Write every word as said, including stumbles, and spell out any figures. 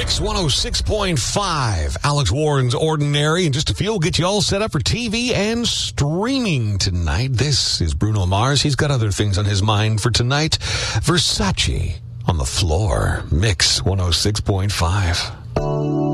Mix one oh six point five. Alex Warren's Ordinary. In just a few, we'll get you all set up for T V and streaming tonight. This is Bruno Mars. He's got other things on his mind for tonight. Versace on the floor. Mix one oh six point five.